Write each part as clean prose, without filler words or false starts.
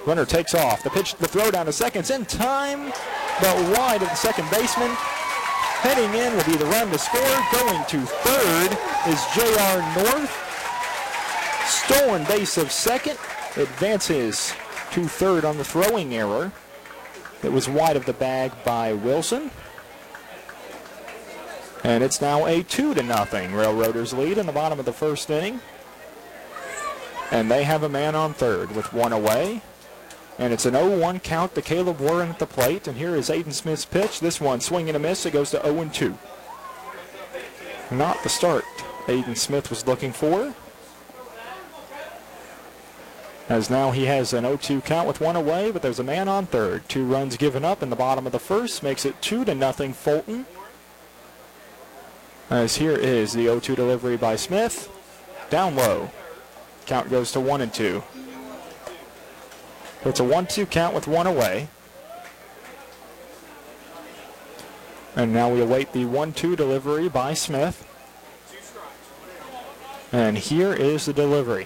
Runner takes off. The throw down to second's in time, but wide of the second baseman. Heading in will be the run to score. Going to third is J.R. North. Stolen base of second. Advances to third on the throwing error. It was wide of the bag by Wilson. And it's now a 2-0 Railroaders lead in the bottom of the first inning. And they have a man on third with one away. And it's an 0-1 count to Caleb Warren at the plate. And here is Aiden Smith's pitch. This one swing and a miss. It goes to 0-2. Not the start Aiden Smith was looking for. As now he has an 0-2 count with one away, but there's a man on third. 2 runs given up in the bottom of the first. Makes it 2-0 Fulton. As here is the 0-2 delivery by Smith. Down low. Count goes to 1-2. It's a 1-2 count with one away. And now we await the 1-2 delivery by Smith. And here is the delivery.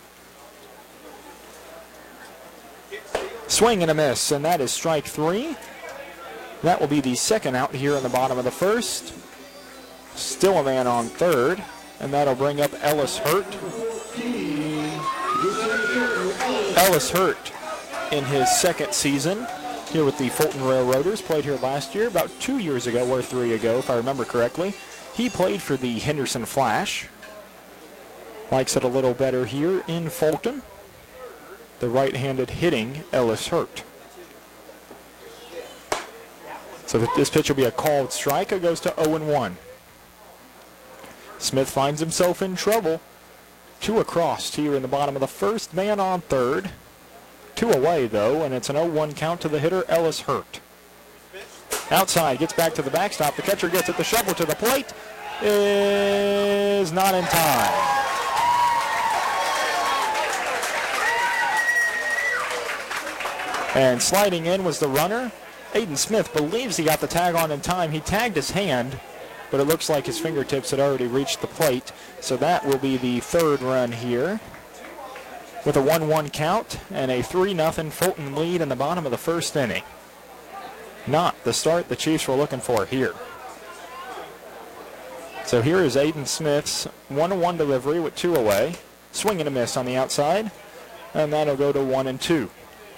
Swing and a miss, and that is strike 3. That will be the second out here in the bottom of the first. Still a man on third, and that'll bring up Ellis Hurt. Ellis Hurt in his second season here with the Fulton Railroaders. Played here last year, about 2 years ago or 3 ago, if I remember correctly. He played for the Henderson Flash. Likes it a little better here in Fulton. The right-handed hitting Ellis Hurt. So this pitch will be a called strike. It goes to 0-1. Smith finds himself in trouble. 2 across here in the bottom of the first. Man on third. 2 away, though, and it's an 0-1 count to the hitter, Ellis Hurt. Outside, gets back to the backstop. The catcher gets it. The shovel to the plate is not in time. And sliding in was the runner. Aiden Smith believes he got the tag on in time. He tagged his hand, but it looks like his fingertips had already reached the plate. So that will be the third run here with a 1-1 count and a 3-0 Fulton lead in the bottom of the first inning. Not the start the Chiefs were looking for here. So here is Aiden Smith's 1-1 delivery with 2 away. Swing and a miss on the outside, and that'll go to 1-2.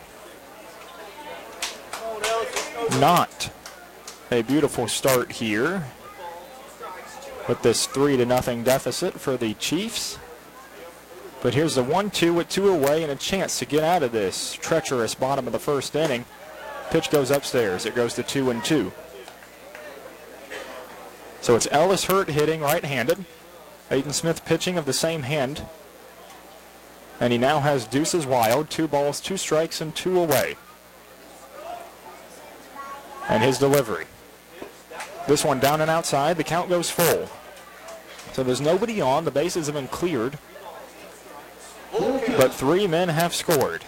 Not a beautiful start here with this 3-0 deficit for the Chiefs. But here's the 1-2 with 2 away and a chance to get out of this treacherous bottom of the first inning. Pitch goes upstairs. It goes to 2-2. So it's Ellis Hurt hitting right-handed. Aiden Smith pitching of the same hand. And he now has deuces wild. 2 balls, 2 strikes, and 2 away. And his delivery. This one down and outside. The count goes full. So there's nobody on. The bases have been cleared. But 3 men have scored.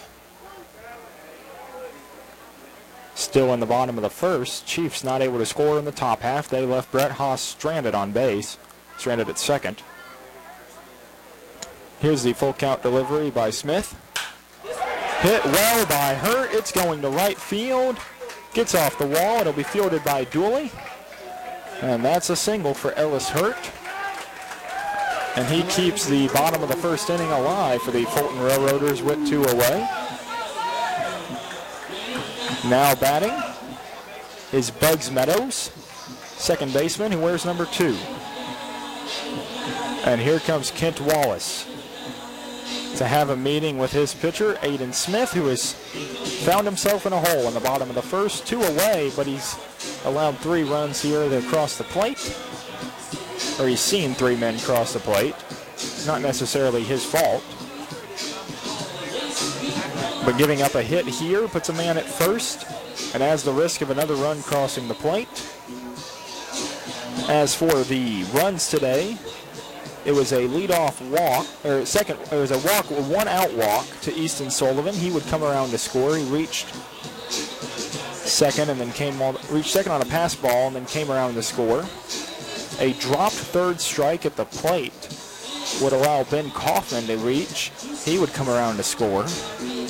Still in the bottom of the first. Chiefs not able to score in the top half. They left Brett Haas stranded on base. Stranded at second. Here's the full count delivery by Smith. Hit well by Hurt. It's going to right field. Gets off the wall. It'll be fielded by Dooley. And that's a single for Ellis Hurt. And he keeps the bottom of the first inning alive for the Fulton Railroaders with 2 away. Now batting is Bugs Meadows, second baseman, who wears number 2. And here comes Kent Wallace to have a meeting with his pitcher, Aiden Smith, who has found himself in a hole in the bottom of the first. 2 away, but he's allowed 3 runs here across the plate. Or he's seen 3 men cross the plate. Not necessarily his fault. But giving up a hit here puts a man at first and has the risk of another run crossing the plate. As for the runs today, it was a leadoff walk, or second, it was a walk, a 1-out walk to Easton Sullivan. He would come around to score. He reached second and then reached second on a pass ball and then came around to score. A dropped third strike at the plate would allow Ben Kaufman to reach. He would come around to score.